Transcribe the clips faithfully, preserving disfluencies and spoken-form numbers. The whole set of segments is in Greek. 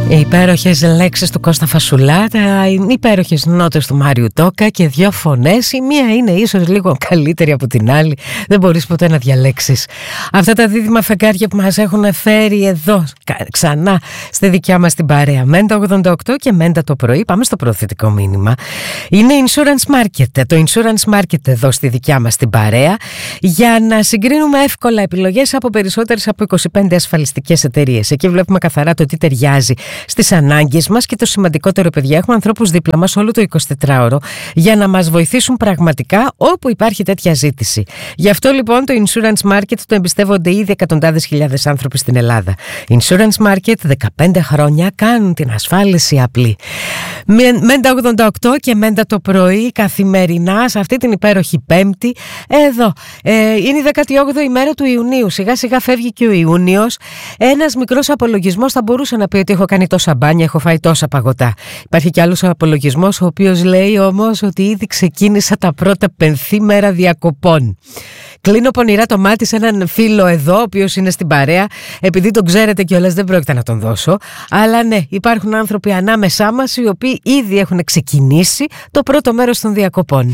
Οι υπέροχες λέξεις του Κώστα Φασουλά, τα υπέροχες νότες του Μάριου Τόκα και δυο φωνές. Η μία είναι ίσως λίγο καλύτερη από την άλλη. Δεν μπορείς ποτέ να διαλέξεις. Αυτά τα δίδυμα φεγγάρια που μας έχουν φέρει εδώ ξανά στη δικιά μας την παρέα. Μέντα ογδόντα οκτώ και Μέντα το πρωί. Πάμε στο προωθητικό μήνυμα. Είναι Insurance Market. Το Insurance Market εδώ στη δικιά μας την παρέα, για να συγκρίνουμε εύκολα επιλογές από περισσότερες από είκοσι πέντε ασφαλιστικές εταιρείες. Εκεί βλέπουμε καθαρά το τι ταιριάζει στις ανάγκες μας και το σημαντικότερο, παιδιά, έχουμε ανθρώπους δίπλα μας όλο το εικοσιτετράωρο για να μας βοηθήσουν πραγματικά όπου υπάρχει τέτοια ζήτηση. Γι' αυτό λοιπόν το Insurance Market το εμπιστεύονται ήδη εκατοντάδες χιλιάδες άνθρωποι στην Ελλάδα. Insurance Market, δεκαπέντε χρόνια κάνουν την ασφάλιση απλή. Μέντα ογδόντα οκτώ και Μέντα το πρωί καθημερινά σε αυτή την υπέροχη Πέμπτη. Εδώ ε, είναι η δέκατη όγδοη ημέρα του Ιουνίου. Σιγά σιγά φεύγει και ο Ιούνιος. Ένας μικρός απολογισμός θα μπορούσε να πει ότι έχω κάνει τόσα μπάνια, έχω φάει τόσα παγωτά. Υπάρχει κι άλλος απολογισμός ο οποίος λέει όμως ότι ήδη ξεκίνησα τα πρώτα πενθήμερα διακοπών. Κλείνω πονηρά το μάτι σε έναν φίλο εδώ, ο οποίος είναι στην παρέα, επειδή τον ξέρετε κιόλας, δεν πρόκειται να τον δώσω. Αλλά ναι, υπάρχουν άνθρωποι ανάμεσά μας οι οποίοι ήδη έχουν ξεκινήσει το πρώτο μέρος των διακοπών.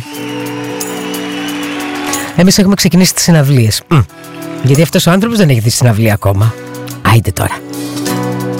Εμείς έχουμε ξεκινήσει τις συναυλίες. Μ. Γιατί αυτός ο άνθρωπος δεν έχει δει συναυλία ακόμα. Άιντε τώρα.